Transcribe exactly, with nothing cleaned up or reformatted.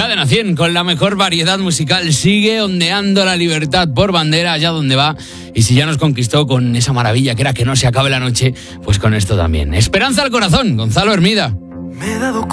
Cadena cien, con la mejor variedad musical, sigue ondeando la libertad por bandera allá donde va. Y si ya nos conquistó con esa maravilla que era que no se acabe la noche, pues con esto también. Esperanza al corazón, Gonzalo Hermida. Me he dado